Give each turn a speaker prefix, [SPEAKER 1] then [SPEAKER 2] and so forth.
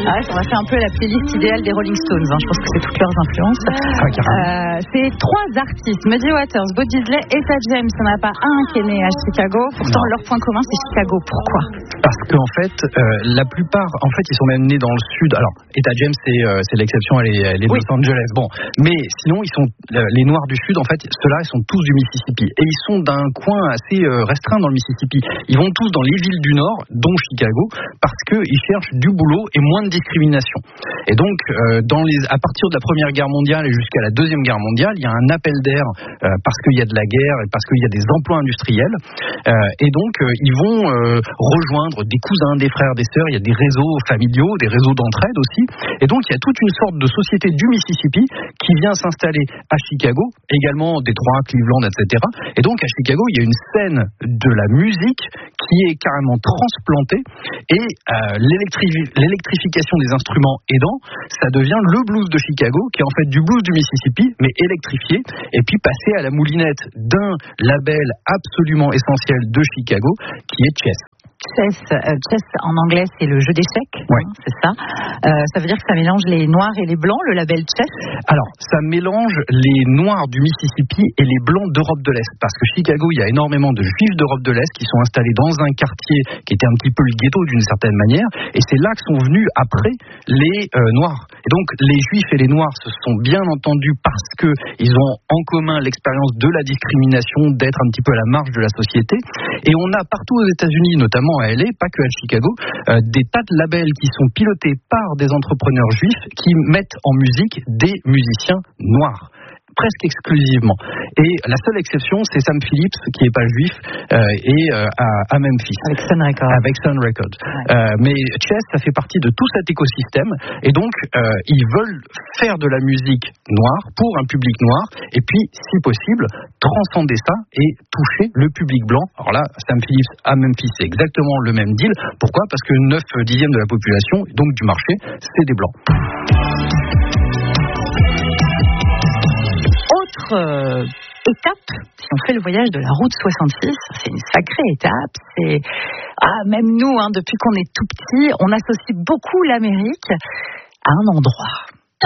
[SPEAKER 1] Ah, on va faire un peu la playlist idéale des Rolling Stones. Je pense que c'est toutes leurs influences. C'est 3 artistes, Muddy Waters, Bo Diddley et Etta James. On n'a pas un qui est né à Chicago. Pourtant, leur point commun, c'est Chicago. Pourquoi ?
[SPEAKER 2] Parce qu'en fait, la plupart, ils sont même nés dans le sud. Alors, Etta James, c'est l'exception, elle est de Los Angeles. Bon, mais sinon, ils sont les Noirs du Sud. En fait, ceux-là, ils sont tous du Mississippi, et ils sont d'un coin assez restreint dans le Mississippi. Ils vont tous dans les villes du Nord, dont Chicago, parce que ils cherchent du boulot et moins de discrimination. Et donc, à partir de la Première Guerre mondiale et jusqu'à la Deuxième Guerre mondiale, il y a un appel d'air parce qu'il y a de la guerre et parce qu'il y a des emplois industriels. Et donc, ils vont rejoindre des cousins, des frères, des sœurs. Il y a des réseaux familiaux, des réseaux d'entraide aussi. Et donc, il y a toute une sorte de société du Mississippi qui vient s'installer à Chicago, également Détroit, Cleveland, etc. Et donc, à Chicago, il y a une scène de la musique qui est carrément transplantée, et l'électrification des instruments aidant, ça devient le blues de Chicago, qui est en fait du blues du Mississippi, mais électrifié, et puis passé à la moulinette d'un label absolument essentiel de Chicago, qui est Chess.
[SPEAKER 1] Chess en anglais, c'est le jeu d'échecs, c'est ça. Ça veut dire que ça mélange les noirs et les blancs, le label Chess.
[SPEAKER 2] Alors, ça mélange les noirs du Mississippi et les blancs d'Europe de l'Est, parce que Chicago, il y a énormément de juifs d'Europe de l'Est qui sont installés dans un quartier qui était un petit peu le ghetto d'une certaine manière, et c'est là que sont venus après les noirs. Et donc, les juifs et les noirs se sont bien entendus parce que ils ont en commun l'expérience de la discrimination, d'être un petit peu à la marge de la société. Et on a partout aux États-Unis, notamment à LA, pas que à Chicago, des tas de labels qui sont pilotés par des entrepreneurs juifs qui mettent en musique des musiciens noirs, presque exclusivement. Et la seule exception, c'est Sam Phillips, qui est pas juif, et à Memphis. Avec Sun Records. Mais Chess, ça fait partie de tout cet écosystème, et donc ils veulent faire de la musique noire pour un public noir, et puis, si possible, transcender ça et toucher le public blanc. Alors là, Sam Phillips à Memphis, c'est exactement le même deal. Pourquoi ? Parce que 9/10 de la population, donc du marché, c'est des blancs.
[SPEAKER 1] Étape, si on fait le voyage de la route 66, c'est une sacrée étape. C'est même nous, depuis qu'on est tout petit, on associe beaucoup l'Amérique à un endroit.